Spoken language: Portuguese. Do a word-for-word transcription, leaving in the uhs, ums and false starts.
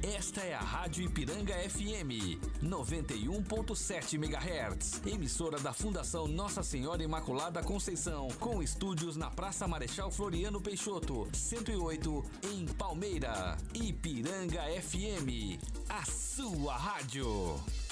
Esta é a Rádio Ipiranga F M, noventa e um ponto sete megahertz, emissora da Fundação Nossa Senhora Imaculada Conceição, com estúdios na Praça Marechal Floriano Peixoto, cento e oito, em Palmeira. Ipiranga F M, a sua rádio.